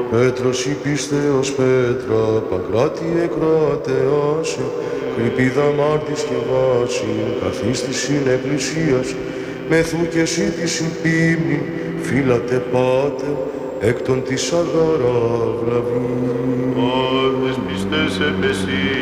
Πέτρος η πίστεως πέτρα, Παγκράτιε κρατεάσαι, κρυπίδα μάρτης και βάση, καθίστησιν εκκλησίας, μεθού και εσύ της συμπίμνη, φύλατε πάτε, εκ των της αγαρά βλαβή. Άδες πιστές επεσί.